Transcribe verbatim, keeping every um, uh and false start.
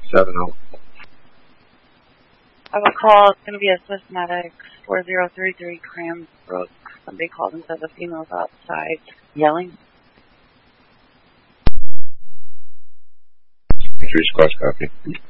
seven oh. I have a call. It's going to be a Swiss Medic four zero three three Cranbrook. Somebody called and said the female's outside yelling. Three squash copy.